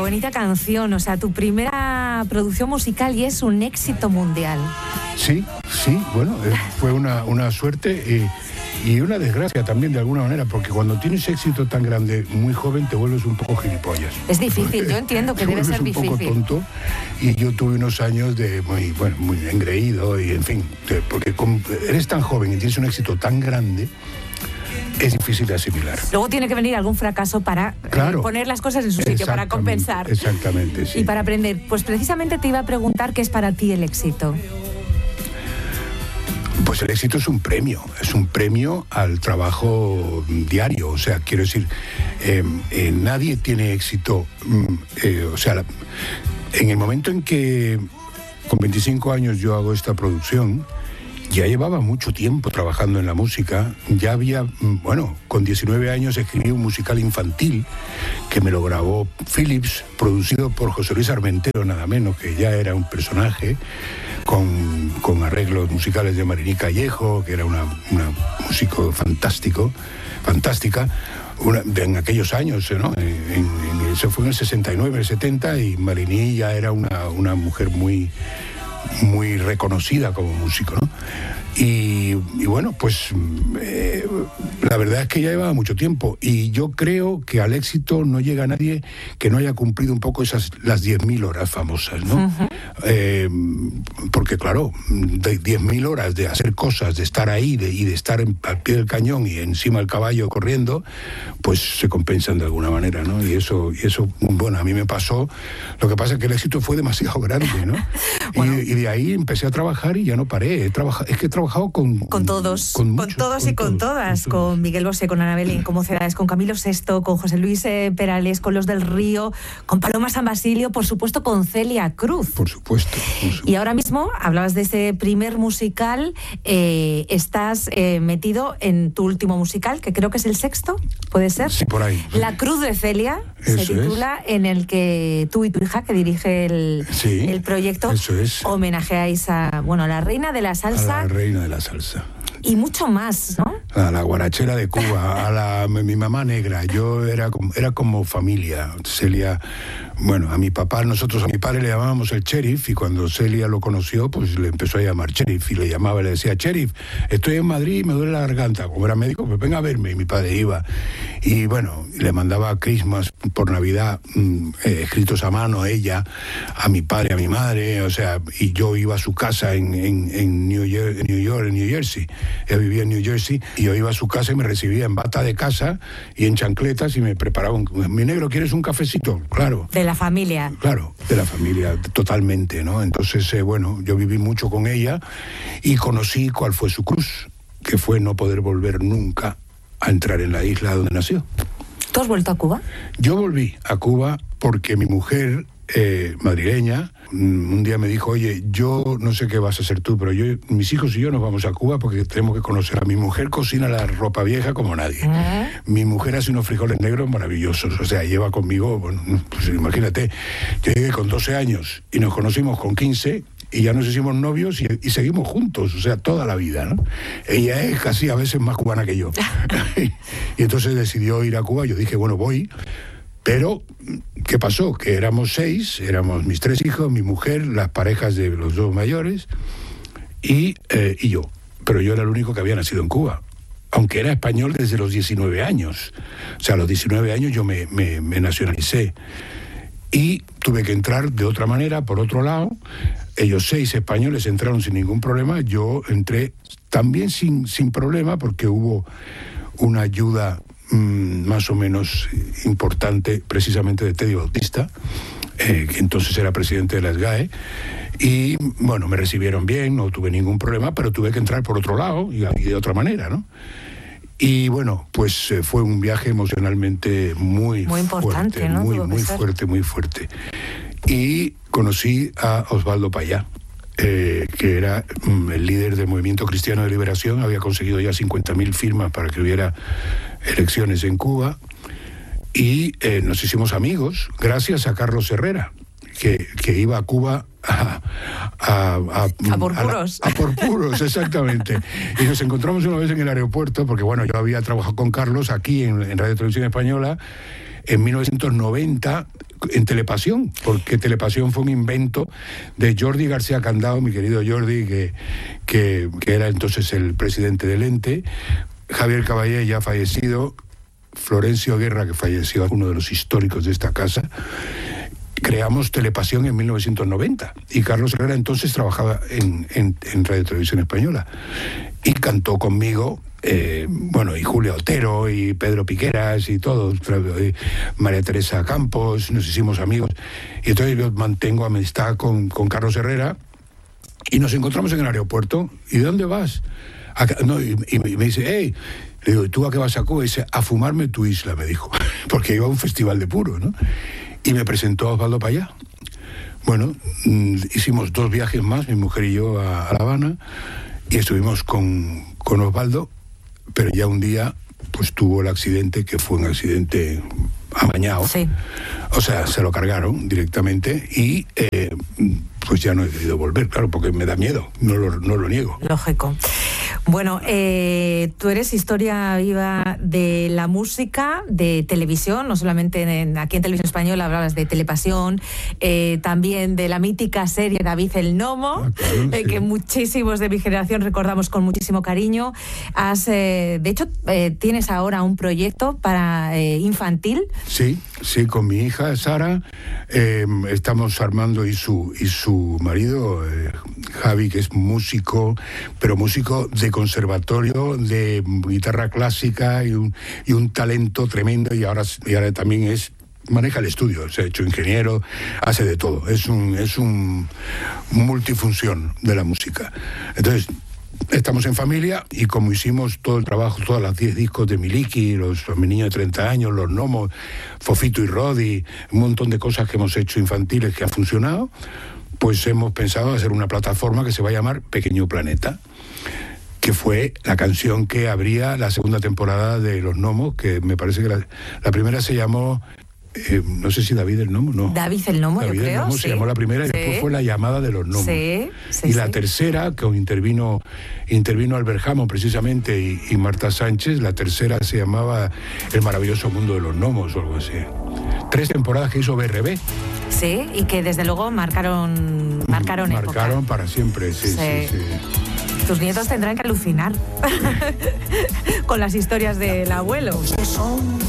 bonita canción, o sea, tu primera producción musical y es un éxito mundial. Sí, bueno, fue una suerte y una desgracia también de alguna manera, porque cuando tienes éxito tan grande, muy joven, te vuelves un poco gilipollas. Es difícil, yo entiendo que debe ser difícil. Un poco tonto, y yo tuve unos años de muy engreído, y en fin, porque eres tan joven y tienes un éxito tan grande, es difícil de asimilar. Luego tiene que venir algún fracaso para poner las cosas en su sitio, para compensar. Exactamente, sí. Y para aprender. Pues precisamente te iba a preguntar qué es para ti el éxito. Pues el éxito es un premio al trabajo diario. O sea, quiero decir, nadie tiene éxito. En el momento en que con 25 años yo hago esta producción, ya llevaba mucho tiempo trabajando en la música. Ya había, con 19 años escribí un musical infantil que me lo grabó Philips, producido por José Luis Armentero, nada menos, que ya era un personaje, con arreglos musicales de Mariní Callejo, que era una músico fantástica, en aquellos años, ¿no? Eso fue en el 69, el 70, y Mariní ya era una mujer muy reconocida como músico, ¿no? Y bueno, pues la verdad es que ya llevaba mucho tiempo, y yo creo que al éxito no llega nadie que no haya cumplido un poco las 10.000 horas famosas, ¿no? Uh-huh. Porque claro, de 10.000 horas de hacer cosas, de estar ahí y de estar al pie del cañón y encima del caballo corriendo, pues se compensan de alguna manera, ¿no? Y eso, bueno, a mí me pasó. Lo que pasa es que el éxito fue demasiado grande, ¿no? Bueno. Y de ahí empecé a trabajar y ya no paré. Es que he trabajado con todos. Con todos y con todas. Con Miguel Bosé, con Ana Belén, con Mocedades, con Camilo Sesto, con José Luis Perales, con Los del Río, con Paloma San Basilio, por supuesto con Celia Cruz. Por supuesto. Y ahora mismo, hablabas de ese primer musical, estás metido en tu último musical, que creo que es el sexto, ¿puede ser? Sí, por ahí. La Cruz de Celia, se titula, en el que tú y tu hija, que dirige el proyecto, homenajeáis a la reina de la salsa. A la reina de la salsa. Y mucho más, ¿no? A la guarachera de Cuba, a mi mamá negra. Yo era como familia. Celia, a mi papá, nosotros a mi padre le llamábamos el sheriff, y cuando Celia lo conoció, pues le empezó a llamar sheriff, y le decía, sheriff, estoy en Madrid y me duele la garganta. Como era médico, pues venga a verme, y mi padre iba. Y le mandaba Christmas por Navidad, escritos a mano a ella, a mi padre, a mi madre, y yo iba a su casa en New Jersey. Ella vivía en New Jersey, y yo iba a su casa y me recibía en bata de casa y en chancletas, y me preparaba mi negro, ¿quieres un cafecito? Claro. De la familia. Claro, de la familia, totalmente, ¿no? Entonces, yo viví mucho con ella y conocí cuál fue su cruz, que fue no poder volver nunca a entrar en la isla donde nació. ¿Tú has vuelto a Cuba? Yo volví a Cuba porque mi mujer, madrileña, un día me dijo, oye, yo no sé qué vas a hacer tú, pero mis hijos y yo nos vamos a Cuba porque tenemos que conocer. A mi mujer cocina la ropa vieja como nadie. Mi mujer hace unos frijoles negros maravillosos, lleva conmigo, pues imagínate, yo llegué con 12 años y nos conocimos con 15 y ya nos hicimos novios y seguimos juntos, toda la vida, ¿no? Ella es casi a veces más cubana que yo. Y entonces decidió ir a Cuba. Yo dije, voy. Pero, ¿qué pasó? Que éramos 6, éramos mis 3 hijos, mi mujer, las parejas de los 2 mayores y yo. Pero yo era el único que había nacido en Cuba, aunque era español desde los 19 años. A los 19 años yo me nacionalicé y tuve que entrar de otra manera, por otro lado. Ellos 6 españoles entraron sin ningún problema, yo entré también sin problema, porque hubo una ayuda más o menos importante, precisamente de Teddy Bautista, que entonces era presidente de la SGAE, y me recibieron bien, no tuve ningún problema, pero tuve que entrar por otro lado y de otra manera, ¿no? Y pues fue un viaje emocionalmente muy importante, fuerte, ¿no? muy fuerte. Y conocí a Osvaldo Payá, que era el líder del Movimiento Cristiano de Liberación. Había conseguido ya 50.000 firmas para que hubiera elecciones en Cuba, y nos hicimos amigos gracias a Carlos Herrera, que iba a Cuba a por puros. A por puros, exactamente. Y nos encontramos una vez en el aeropuerto, porque yo había trabajado con Carlos aquí en Radio Televisión Española, en 1990 en Telepasión, porque Telepasión fue un invento de Jordi García Candao, mi querido Jordi, que era entonces el presidente del ente, Javier Caballé, ya fallecido, Florencio Guerra, que falleció, uno de los históricos de esta casa. Creamos Telepasión en 1990 y Carlos Herrera entonces trabajaba en Radio Televisión Española y cantó conmigo, y Julia Otero y Pedro Piqueras y todos, y María Teresa Campos, nos hicimos amigos, y entonces yo mantengo amistad con Carlos Herrera y nos encontramos en el aeropuerto. ¿Y de dónde vas? Y me dice, hey, le digo, ¿y tú a qué vas a Cuba? Y dice, a fumarme tu isla, me dijo, porque iba a un festival de puro, ¿no? Y me presentó a Osvaldo Payá. Bueno, hicimos 2 viajes más, mi mujer y yo, a La Habana, y estuvimos con Osvaldo, pero ya un día pues tuvo el accidente, que fue un accidente amañado. Sí. O sea, se lo cargaron directamente y pues ya no he querido volver, claro, porque me da miedo, no lo niego. Lógico. Bueno, tú eres historia viva de la música, de televisión, no solamente aquí en Televisión Española hablabas de Telepasión, también de la mítica serie David el Gnomo, claro, sí. Que muchísimos de mi generación recordamos con muchísimo cariño. De hecho, tienes ahora un proyecto para infantil. Sí, con mi hija Sara, estamos armando, y su marido, Javi, que es músico, pero músico de conservatorio, de guitarra clásica y un talento tremendo, y ahora también maneja el estudio, se ha hecho ingeniero, hace de todo, es un multifunción de la música. Entonces, estamos en familia, y como hicimos todo el trabajo, todas las 10 discos de Miliki, Mi Niño de 30 años, Los Gnomos, Fofito y Rodi, un montón de cosas que hemos hecho infantiles que han funcionado, pues hemos pensado hacer una plataforma que se va a llamar Pequeño Planeta, que fue la canción que abría la segunda temporada de Los Gnomos, que me parece que la primera se llamó, no sé si David el Gnomo, no. David el Gnomo, David yo creo, el Gnomo, sí. Se llamó la primera, y después fue La Llamada de los Gnomos. Sí, y la tercera, que intervino Albert Hammond precisamente y Marta Sánchez, la tercera se llamaba El Maravilloso Mundo de los Gnomos o algo así. 3 temporadas que hizo BRB. Sí, y que desde luego marcaron época. Marcaron para siempre, sí. Tus nietos tendrán que alucinar con las historias del abuelo.